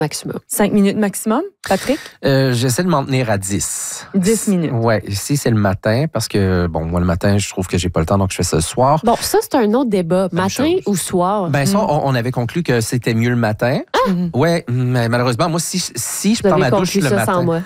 maximum. 5 minutes maximum, Patrick? J'essaie de m'en tenir à 10. 10 minutes. Oui, si c'est le matin, parce que, bon, moi, le matin, je trouve que j'ai pas le temps, donc je fais ça le soir. Bon, ça, c'est un autre débat. Matin ou soir? Ben ça, on avait conclu que c'était mieux le matin. Ouais, mais malheureusement, moi, si je prends ma douche le matin... Sans moi.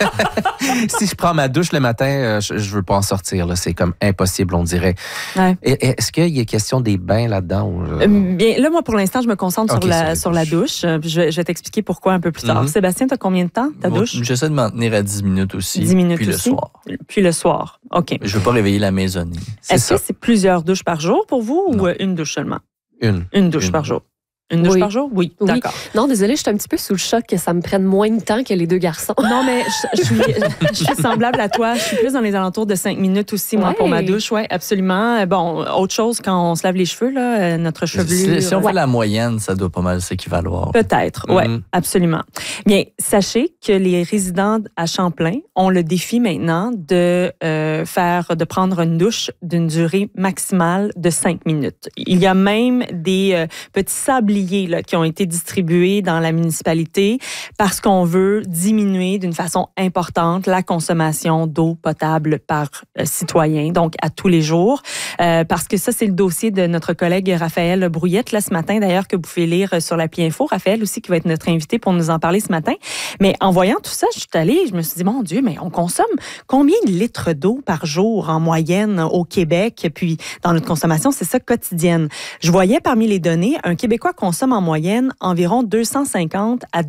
Si je prends ma douche le matin, je veux pas en sortir. Là. C'est comme impossible, on dirait. Ouais. Est-ce qu'il y a question des bains là-dedans? Bien, là, moi, pour l'instant, je me concentre sur la douche. Je vais t'expliquer pourquoi un peu plus tard. Sébastien, tu as combien de temps, ta douche? J'essaie de m'en tenir à 10 minutes aussi. 10 minutes puis aussi? Le soir. Puis le soir, OK. Je veux pas réveiller la maisonnée. Est-ce que c'est plusieurs douches par jour pour vous ou une douche seulement? Une douche par jour. Une douche par jour? Oui, d'accord. Non, désolée, je suis un petit peu sous le choc que ça me prenne moins de temps que les deux garçons. Non, mais je suis semblable à toi. Je suis plus dans les alentours de 5 minutes aussi, moi, pour ma douche. Oui, absolument. Bon, autre chose, quand on se lave les cheveux, là, notre chevelure... Si on fait la moyenne, ça doit pas mal s'équivaloir. Peut-être, oui, absolument. Bien, sachez que les résidents à Champlain ont le défi maintenant de prendre une douche d'une durée maximale de 5 minutes. Il y a même des petits sabliers là, qui ont été distribués dans la municipalité parce qu'on veut diminuer d'une façon importante la consommation d'eau potable par citoyen, donc à tous les jours. Parce que ça, c'est le dossier de notre collègue Raphaël Brouillette, là, ce matin, d'ailleurs, que vous pouvez lire sur l'appli Info. Raphaël aussi, qui va être notre invité pour nous en parler ce matin. Mais en voyant tout ça, je me suis dit, mon Dieu, mais on consomme combien de litres d'eau par jour en moyenne au Québec? Puis, dans notre consommation, c'est ça quotidienne. Je voyais parmi les données, un Québécois consomme en moyenne environ 250 à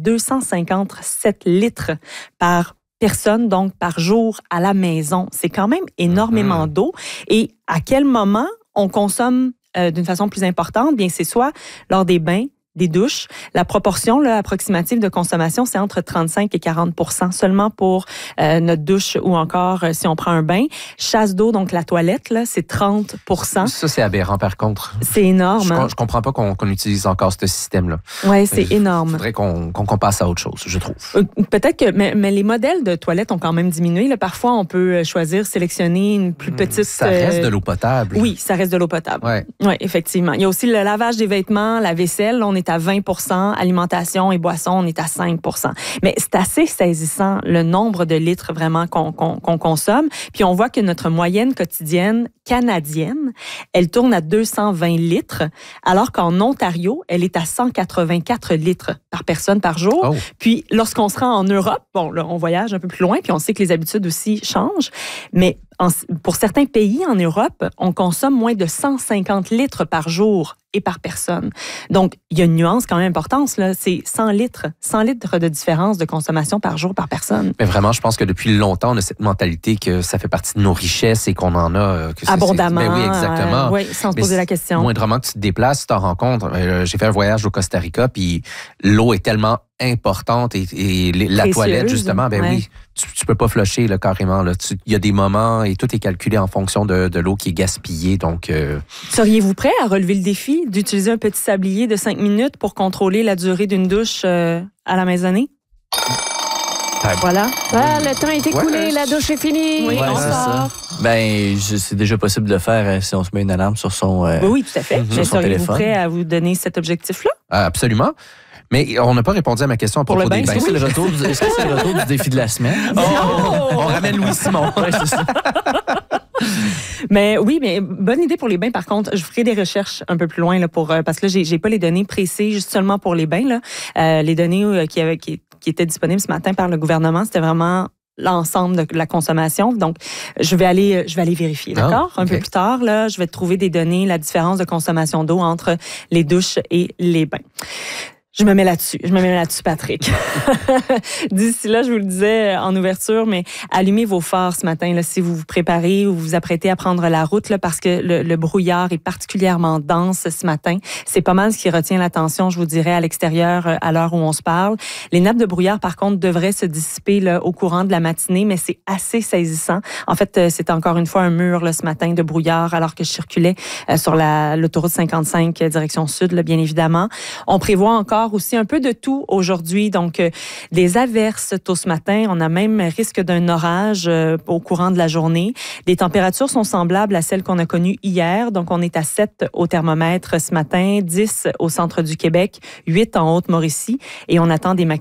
257 litres par personne, donc par jour à la maison. C'est quand même énormément d'eau. Et à quel moment on consomme d'une façon plus importante? Bien, c'est soit lors des bains, des douches. La proportion là, approximative de consommation, c'est entre 35 et 40 % seulement pour notre douche ou encore si on prend un bain. Chasse d'eau, donc la toilette, là, c'est 30 %. Ça, c'est aberrant, par contre. C'est énorme. Je comprends pas qu'on utilise encore ce système-là. Oui, c'est énorme. Il faudrait qu'on passe à autre chose, je trouve. Peut-être que... Mais les modèles de toilettes ont quand même diminué. Là, parfois, on peut sélectionner une plus petite... Ça reste de l'eau potable. Oui, ça reste de l'eau potable. Oui, effectivement. Il y a aussi le lavage des vêtements, la vaisselle. On est à 20 %, alimentation et boissons, on est à 5 %. Mais c'est assez saisissant, le nombre de litres vraiment qu'on consomme. Puis on voit que notre moyenne quotidienne canadienne, elle tourne à 220 litres, alors qu'en Ontario, elle est à 184 litres par personne par jour. Oh. Puis lorsqu'on se rend en Europe, bon, là, on voyage un peu plus loin, puis on sait que les habitudes aussi changent, mais pour certains pays en Europe, on consomme moins de 150 litres par jour et par personne. Donc, il y a une nuance quand même importante, là. C'est 100 litres de différence de consommation par jour par personne. Mais vraiment, je pense que depuis longtemps, on a cette mentalité que ça fait partie de nos richesses et qu'on en a... abondamment. Ben oui, exactement. Oui, sans se poser la question. Moindrement que tu te déplaces, tu t'en rends compte. J'ai fait un voyage au Costa Rica, puis l'eau est tellement importante et la toilette, justement, oui, tu peux pas flusher là, carrément. Il y a des moments et tout est calculé en fonction de l'eau qui est gaspillée. Donc, seriez-vous prêt à relever le défi d'utiliser un petit sablier de 5 minutes pour contrôler la durée d'une douche à la maisonnée? Voilà. Le temps est écoulé, la douche est finie. Oui, on sort. C'est déjà possible de le faire si on se met une alarme sur son Oui, tout à fait. Mais seriez-vous prêt à vous donner cet objectif-là? Absolument. Mais on n'a pas répondu à ma question à propos des bains. Est-ce que c'est le retour du défi de la semaine? On ramène Louis-Simon. Ouais, c'est ça. Mais oui, mais bonne idée pour les bains. Par contre, je ferai des recherches un peu plus loin là, parce que là, j'ai pas les données précises juste seulement pour les bains. Là. Les données qui étaient disponibles ce matin par le gouvernement, c'était vraiment l'ensemble de la consommation. Donc, je vais aller vérifier, d'accord? Un peu plus tard, là, je vais trouver des données, la différence de consommation d'eau entre les douches et les bains. Je me mets là-dessus, Patrick. D'ici là, je vous le disais en ouverture, mais allumez vos phares ce matin là, si vous vous préparez ou vous vous apprêtez à prendre la route, là, parce que le brouillard est particulièrement dense ce matin. C'est pas mal ce qui retient l'attention, je vous dirais, à l'extérieur à l'heure où on se parle. Les nappes de brouillard, par contre, devraient se dissiper là, au courant de la matinée, mais c'est assez saisissant. En fait, c'est encore une fois un mur là, ce matin de brouillard alors que je circulais sur l'autoroute 55 direction sud, là, bien évidemment. On prévoit encore voir aussi un peu de tout aujourd'hui. Donc, des averses tôt ce matin. On a même risque d'un orage au courant de la journée. Les températures sont semblables à celles qu'on a connues hier. Donc, on est à 7 au thermomètre ce matin, 10 au centre du Québec, 8 en Haute-Mauricie et on attend des